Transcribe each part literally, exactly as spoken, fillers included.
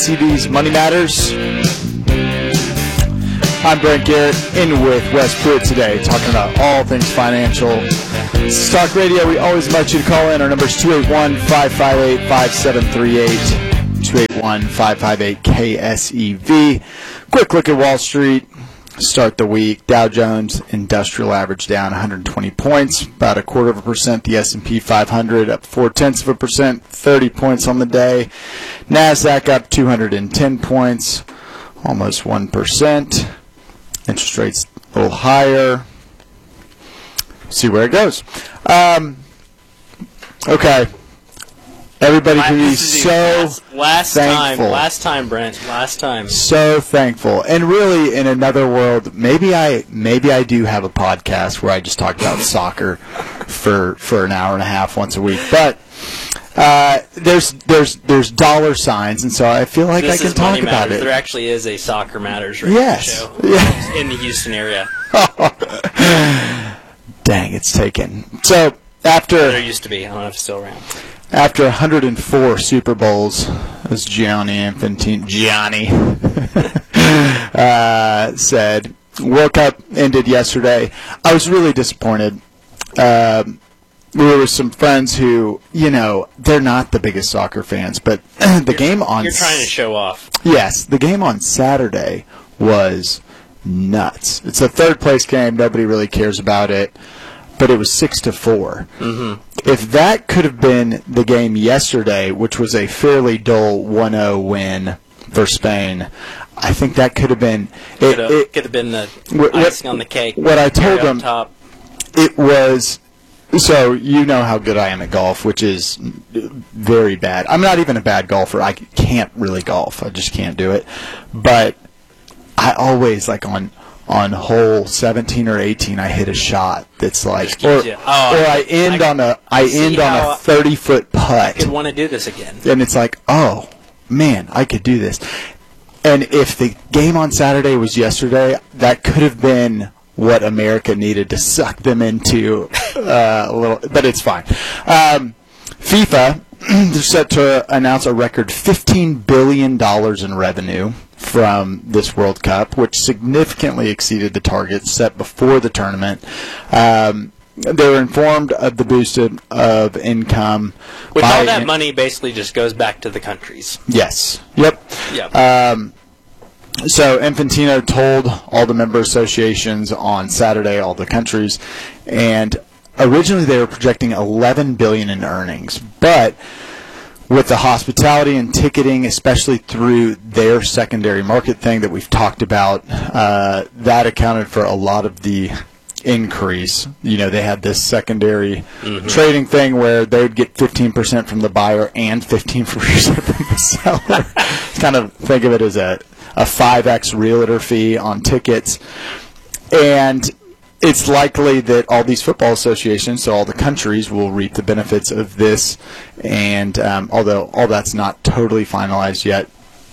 C B's Money Matters. I'm Brent Garrett, in with Wes Pruitt today, talking about all things financial. Stock Radio, we always invite you to call in. Our number is two eight one, five five eight, five seven three eight, two eight one, five five eight, K S E V. Quick look at Wall Street. Start the week. Dow Jones Industrial Average down one hundred twenty points, about a quarter of a percent. The S and P five hundred up four-tenths of a percent, thirty points on the day. NASDAQ up two hundred ten points, almost one percent. Interest rates a little higher. See where it goes. Um, okay. Everybody can be so last, last thankful. time, last time, Brent, last time. So thankful, and really, in another world, maybe I maybe I do have a podcast where I just talk about soccer for for an hour and a half once a week. But uh, there's there's there's dollar signs, and so I feel like this I can is talk Money about Matters. it. There actually is a Soccer Matters radio Yes. show Yeah. in the Houston area. Dang, it's taken. So after There used to be. I don't know if it's still around. After one hundred four Super Bowls, as Gianni Infantino Gianni uh, said, World Cup ended yesterday. I was really disappointed. Um, we were with some friends who, you know, they're not the biggest soccer fans, but the You're- game on You're trying to show off. yes, the game on Saturday was nuts. It's a third place game. Nobody really cares about it. But it was six to four. Mm-hmm. If that could have been the game yesterday, which was a fairly dull one oh win for Spain, I think that could have been it. Could have, it, could have been the what, icing on the cake. What I told cherry on them, top. it was. So you know how good I am at golf, which is very bad. I'm not even a bad golfer. I can't really golf. I just can't do it. But I always like on. On hole seventeen or eighteen, I hit a shot that's like, or, you- or oh, I end I- on a, I see end on how a thirty-foot putt, I could want to do this again. and it's like, oh man, I could do this. And if the game on Saturday was yesterday, that could have been what America needed to suck them into uh, a little. But it's fine. Um, FIFA they're set to announce a record fifteen billion dollars in revenue from this World Cup, which significantly exceeded the targets set before the tournament. Um, they were informed of the boost of, of income. With by all that in- money, basically just goes back to the countries. Yes. Yep. Yep. Um, so Infantino told all the member associations on Saturday, all the countries, and originally they were projecting eleven billion dollars in earnings, but with the hospitality and ticketing, especially through their secondary market thing that we've talked about, uh, that accounted for a lot of the increase. You know, they had this secondary Mm-hmm. trading thing where they would get fifteen percent from the buyer and fifteen percent from the seller. Kind of think of it as a, a five X realtor fee on tickets. And it's likely that all these football associations, so all the countries, will reap the benefits of this. And um, although all that's not totally finalized yet.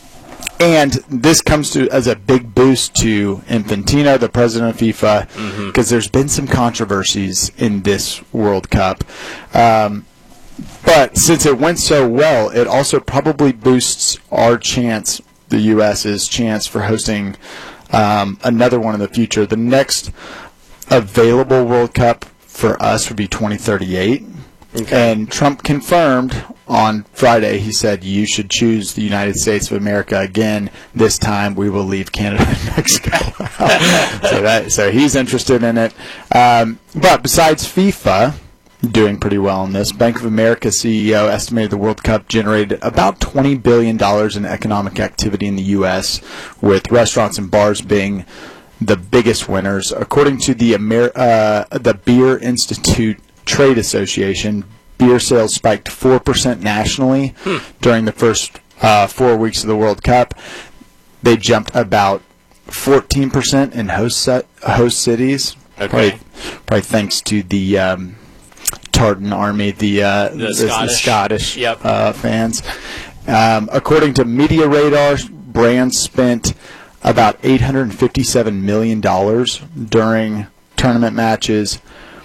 And this comes to as a big boost to Infantino, the president of FIFA, because Mm-hmm. there's been some controversies in this World Cup. Um, but since it went so well, it also probably boosts our chance, the U S's chance for hosting um, another one in the future. The next available World Cup for us would be twenty thirty-eight. Okay. And Trump confirmed on Friday, he said, you should choose the United States of America again. This time we will leave Canada and Mexico out. so, that, so he's interested in it. Um, but besides FIFA doing pretty well in this, Bank of America C E O estimated the World Cup generated about twenty billion dollars in economic activity in the U S, with restaurants and bars being the biggest winners. According to the Amer- uh, the Beer Institute Trade Association, beer sales spiked four percent nationally hmm. during the first uh, four weeks of the World Cup. They jumped about fourteen percent in host set, host cities. Okay. Probably, probably thanks to the um, Tartan Army, the, uh, The the, Scottish. the Scottish Yep. uh, fans. Um, according to Media Radar, brands spent about eight hundred fifty-seven million dollars during tournament matches.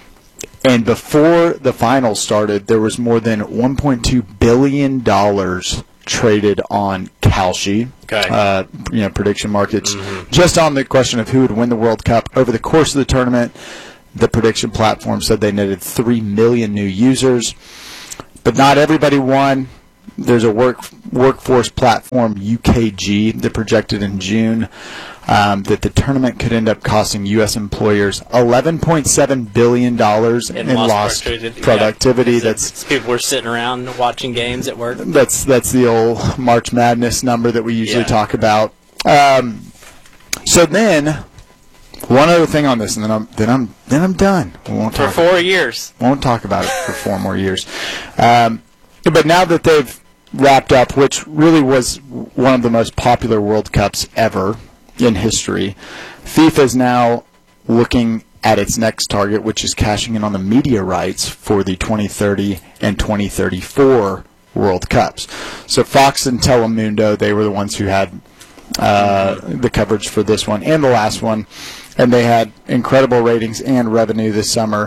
And before the finals started, there was more than one point two billion dollars traded on Kalshi, Okay. uh, you know, prediction markets, Mm-hmm. just on the question of who would win the World Cup over the course of the tournament. The prediction platform said they netted three million new users, but not everybody won. There's a work workforce platform, U K G, that projected in June um, that the tournament could end up costing U S employers eleven point seven billion dollars in, And lost productivity. productivity. Yeah. That's people were sitting around watching games at work. that's that's the old March Madness number that we usually Yeah. talk about. Um, so then, one other thing on this, and then I'm then I'm then I'm done. We won't For talk four years. won't talk about it for four more years. Um, but now that they've wrapped up, which really was one of the most popular World Cups ever in history, FIFA is now looking at its next target, which is cashing in on the media rights for the twenty thirty and twenty thirty-four World Cups. So Fox and Telemundo, they were the ones who had uh, the coverage for this one and the last one, and they had incredible ratings and revenue this summer.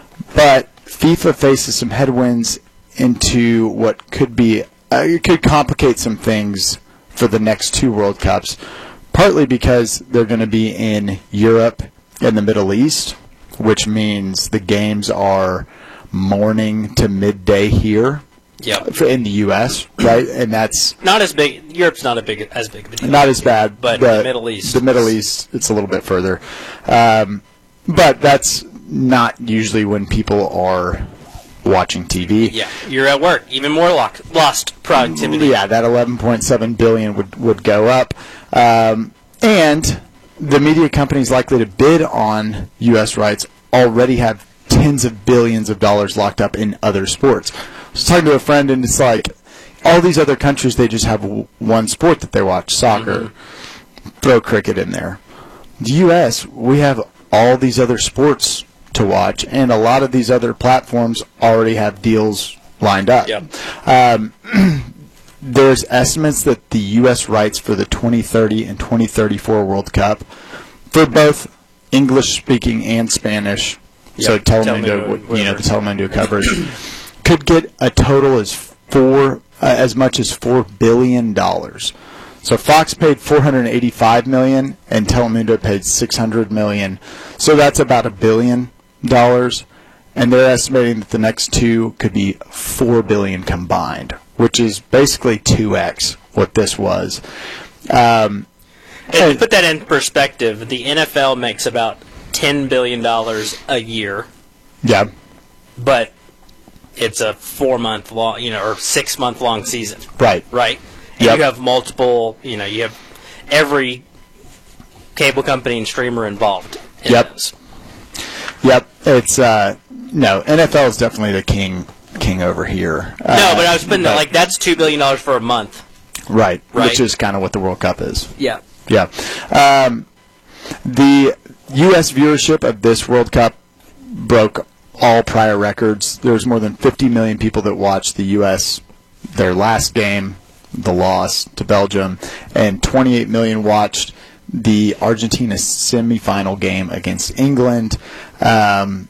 But FIFA faces some headwinds into what could be, uh, it could complicate some things for the next two World Cups, partly because they're going to be in Europe and the Middle East, which means the games are morning to midday here Yep. in the U S, right? And that's Not as big. Europe's not a big as big of a deal. not as bad. But the, the Middle East The Middle is- East, it's a little bit further. Um, but that's not usually when people are watching T V. Yeah, you're at work. Even more lock, lost productivity. Yeah, that eleven point seven billion would would go up, um, and the media companies likely to bid on U S rights already have tens of billions of dollars locked up in other sports. I was talking to a friend, and it's like all these other countries, they just have w- one sport that they watch, soccer. Mm-hmm. Throw cricket in there. The U S, we have all these other sports to watch, and a lot of these other platforms already have deals lined up. Yep. Um, there's estimates that the U S rights for the twenty thirty and twenty thirty-four World Cup, for both English-speaking and Spanish, so Yep. Telemundo, Telemundo, you know, the whatever. Telemundo coverage, could get a total as four, uh, as much as four billion dollars. So Fox paid four hundred eighty-five million dollars, and Telemundo paid six hundred million dollars. So that's about a billion dollars, and they're estimating that the next two could be four billion dollars combined, which is basically two x what this was. Um, And to put that in perspective, the N F L makes about ten billion dollars a year, yeah, but it's a four-month long, you know, or six-month long season, right. right? And Yep. you have multiple, you know, you have every cable company and streamer involved in Yep. those. Yep, it's uh, no N F L is definitely the king king over here. No, Uh, but I was putting it like that's two billion dollars for a month. right, Right. which is kind of what the World Cup is. Yeah. Yeah. Um, the U S viewership of this World Cup broke all prior records. There was more than fifty million people that watched the U S their last game, the loss to Belgium, and twenty-eight million watched the Argentina semifinal game against England. Um,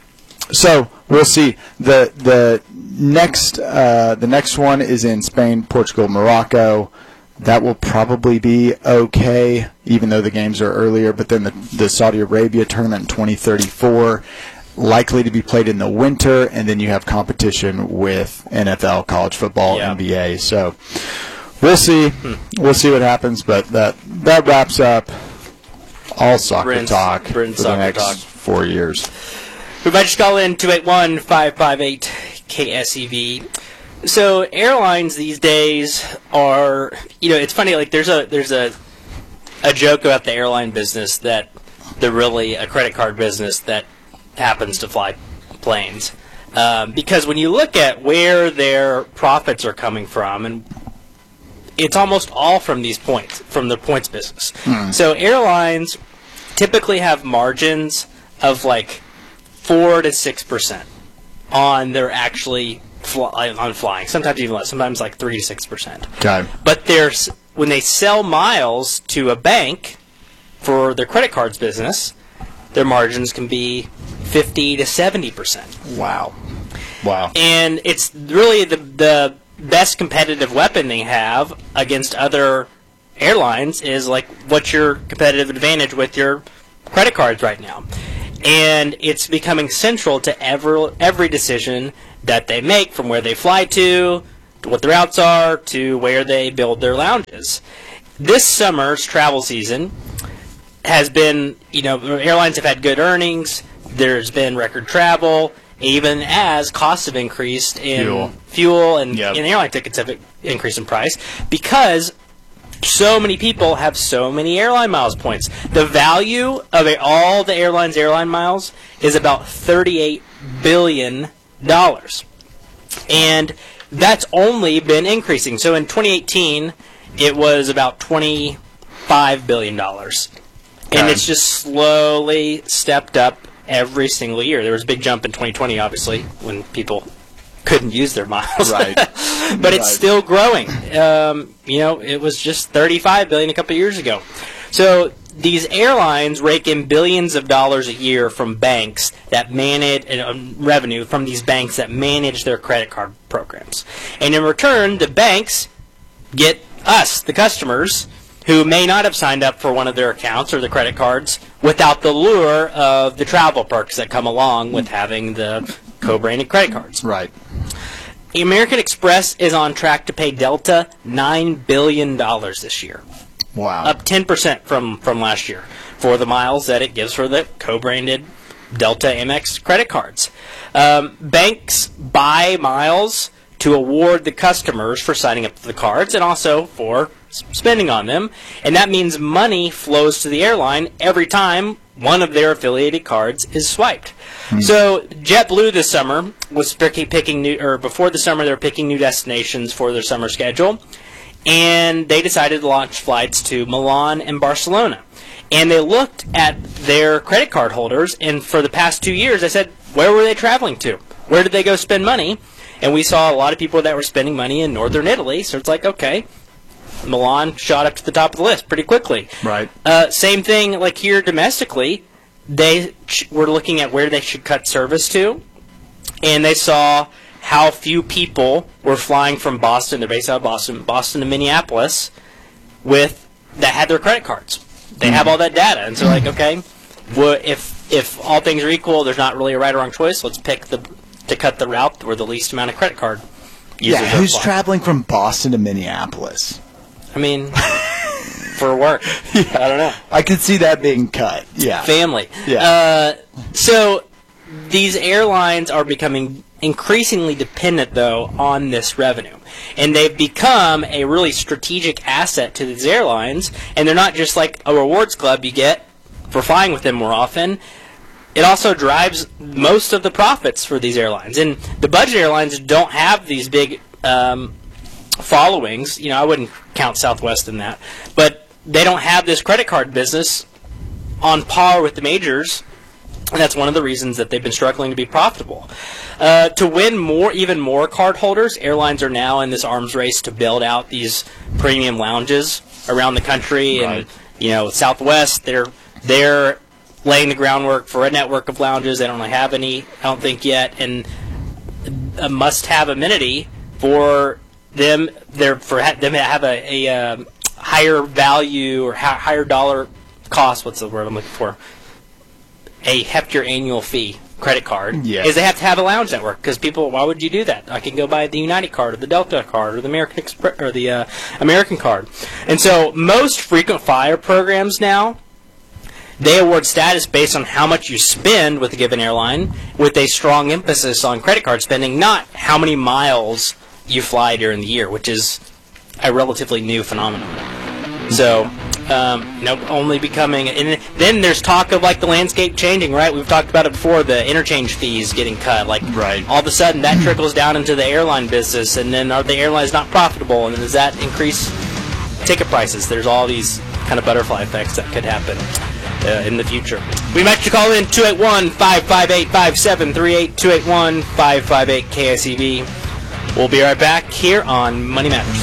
so we'll see. The the next uh, the next one is in Spain, Portugal, Morocco. That will probably be okay, even though the games are earlier. But then the, the Saudi Arabia tournament in twenty thirty-four, likely to be played in the winter, and then you have competition with N F L, college football, Yeah. N B A. So we'll see. We'll see what happens. But that that wraps up all soccer Britain's- talk Britain's for the soccer next talk. four years. We might just call in two eight one, five five eight, K S E V. So airlines these days are, you know, it's funny. Like there's a there's a a joke about the airline business that they're really a credit card business that happens to fly planes. Um, because when you look at where their profits are coming from, and it's almost all from these points, from the points business. So airlines typically have margins of like four to six percent on their actually fly, on flying. Sometimes even less. Sometimes like three to six percent. Okay. But there's when they sell miles to a bank for their credit cards business, their margins can be fifty to seventy percent. Wow. Wow. And it's really the the best competitive weapon they have against other airlines is, like, what's your competitive advantage with your credit cards right now? And it's becoming central to every, every decision that they make, from where they fly to, to what the routes are, to where they build their lounges. This summer's travel season has been, you know, airlines have had good earnings, there's been record travel, even as costs have increased in fuel, fuel and, yep. and airline tickets have increased in price, because so many people have so many airline miles points. The value of a, all the airlines' airline miles is about thirty-eight billion dollars. And that's only been increasing. So in twenty eighteen, it was about twenty-five billion dollars. And okay. It's just slowly stepped up every single year. There was a big jump in twenty twenty, obviously, when people couldn't use their miles. Right. But right. It's still growing. Um, you know, it was just thirty-five billion dollars a couple of years ago. So these airlines rake in billions of dollars a year from banks that manage uh, revenue from these banks that manage their credit card programs. And in return, the banks get us, the customers, who may not have signed up for one of their accounts or the credit cards without the lure of the travel perks that come along with having the co-branded credit cards. Right. American Express is on track to pay Delta nine billion dollars this year. Wow. Up ten percent from, from last year for the miles that it gives for the co-branded Delta Amex credit cards. Um, banks buy miles to award the customers for signing up for the cards and also for spending on them. And that means money flows to the airline every time one of their affiliated cards is swiped. Hmm. So JetBlue this summer was picking new, or before the summer they were picking new destinations for their summer schedule. And they decided to launch flights to Milan and Barcelona. And they looked at their credit card holders, and for the past two years, they said, where were they traveling to? Where did they go spend money? And we saw a lot of people that were spending money in northern Italy, so it's like, okay, Milan shot up to the top of the list pretty quickly. Right. Uh, same thing, like here domestically, they ch- were looking at where they should cut service to, and they saw how few people were flying from Boston, they're based out of Boston, Boston to Minneapolis, with that had their credit cards. They mm-hmm. have all that data, and so like, okay, well, if if all things are equal, there's not really a right or wrong choice. Let's pick the to cut the route where the least amount of credit card users. Yeah, who's traveling from Boston to Minneapolis? I mean, for work. Yeah. I don't know. I could see that being cut. Yeah, family. Yeah. Uh, so these airlines are becoming increasingly dependent, though, on this revenue. And they've become a really strategic asset to these airlines. And they're not just like a rewards club you get for flying with them more often. It also drives most of the profits for these airlines. And the budget airlines don't have these big um, followings. You know, I wouldn't count Southwest in that. But they don't have this credit card business on par with the majors. And that's one of the reasons that they've been struggling to be profitable. Uh, to win more, even more card holders, airlines are now in this arms race to build out these premium lounges around the country. Right. And, you know, Southwest, they're they're laying the groundwork for a network of lounges. They don't really have any, I don't think, yet. And a must-have amenity for them, they're, for ha- them to have a, a um, higher value or ha- higher dollar cost, what's the word I'm looking for? A heftier annual fee credit card, yes. is they have to have a lounge network, because people, why would you do that? I can go buy the United card or the Delta card or the American Express or the uh, American card. And so most frequent flyer programs now, they award status based on how much you spend with a given airline, with a strong emphasis on credit card spending, not how many miles you fly during the year, which is a relatively new phenomenon. So Um, you know, only becoming, and then there's talk of like the landscape changing, right? We've talked about it before, the interchange fees getting cut. Like, right. all of a sudden that trickles down into the airline business, and then are the airlines not profitable? And does that increase ticket prices? There's all these kind of butterfly effects that could happen uh, in the future. We might you call in two eight one, five five eight, five seven three eight, two eight one, five five eight, K S E V. We'll be right back here on Money Matters.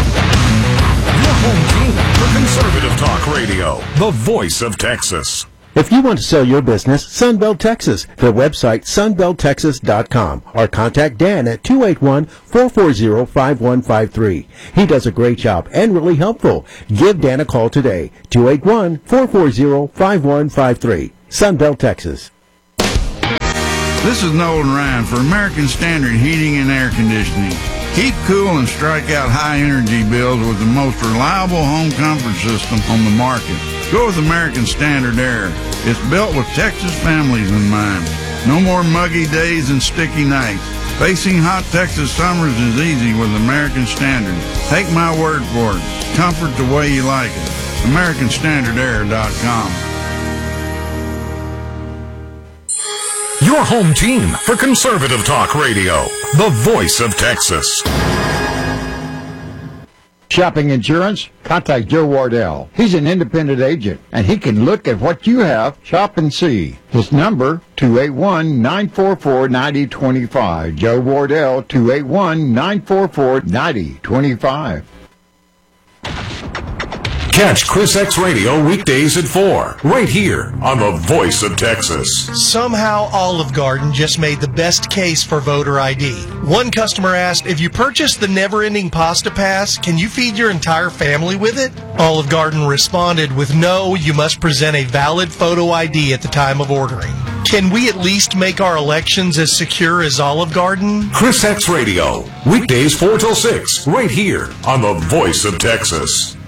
Conservative Talk Radio, the voice of Texas. If you want to sell your business, Sunbelt Texas. Their website, sunbelt texas dot com, or contact Dan at two eight one, four four zero, five one five three. He does a great job and really helpful. Give Dan a call today, two eight one, four four zero, five one five three. Sunbelt Texas. This is Nolan Ryan for American Standard Heating and Air Conditioning. Keep cool and strike out high energy bills with the most reliable home comfort system on the market. Go with American Standard Air. It's built with Texas families in mind. No more muggy days and sticky nights. Facing hot Texas summers is easy with American Standard. Take my word for it. Comfort the way you like it. American Standard Air dot com. Your home team for Conservative Talk Radio, the voice of Texas. Shopping insurance? Contact Joe Wardell. He's an independent agent, and he can look at what you have, shop and see. His number, two eight one, nine four four, nine zero two five. Joe Wardell, two eight one, nine four four, nine zero two five. Catch Chris X Radio weekdays at four, right here on the voice of Texas. Somehow Olive Garden just made the best case for voter I D. One customer asked, if you purchase the never-ending pasta pass, can you feed your entire family with it? Olive Garden responded with, no, you must present a valid photo I D at the time of ordering. Can we at least make our elections as secure as Olive Garden? Chris X Radio, weekdays four till six, right here on the voice of Texas.